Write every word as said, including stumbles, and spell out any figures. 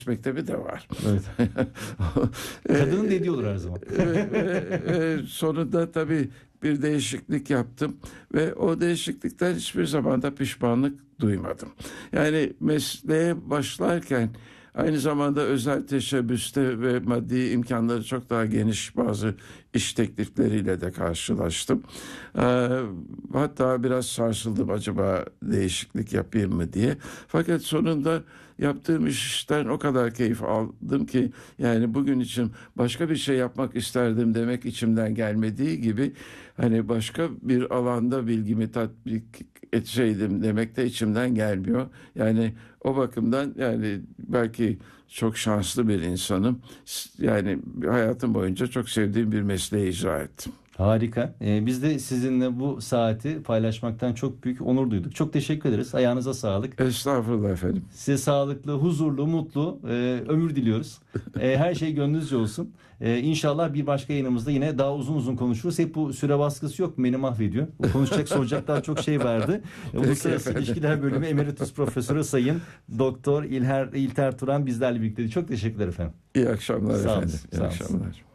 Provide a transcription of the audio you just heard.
mektebi de var. Evet. Kadının dediği olur her zaman. ve, ve, ve sonunda tabii bir değişiklik yaptım ve o değişiklikten hiçbir zaman da pişmanlık duymadım. Yani mesleğe başlarken aynı zamanda özel teşebbüste ve maddi imkanları çok daha geniş bazı iş teklifleriyle de karşılaştım. Ee, hatta biraz sarsıldım, acaba değişiklik yapayım mı diye. Fakat sonunda yaptığım işten o kadar keyif aldım ki, yani bugün için başka bir şey yapmak isterdim demek içimden gelmediği gibi, hani başka bir alanda bilgimi tatbik etseydim demek de içimden gelmiyor. Yani o bakımdan yani belki çok şanslı bir insanım. Yani hayatım boyunca çok sevdiğim bir mesleği icra ettim. Harika. Ee, biz de sizinle bu saati paylaşmaktan çok büyük onur duyduk. Çok teşekkür ederiz. Ayağınıza sağlık. Estağfurullah efendim. Size sağlıklı, huzurlu, mutlu e, ömür diliyoruz. E, her şey gönlünüzce olsun. E, İnşallah bir başka yayınımızda yine daha uzun uzun konuşuruz. Hep bu süre baskısı yok. Beni mahvediyor. Konuşacak, soracak daha çok şey vardı. E, Uluslararası efendim. İlişkiler Bölümü Emeritus Profesörü Sayın Doktor İlher İlter Turan bizlerle birlikteydi. Çok teşekkürler efendim. İyi akşamlar Sağ olun, efendim. İyi sağ olun. akşamlar.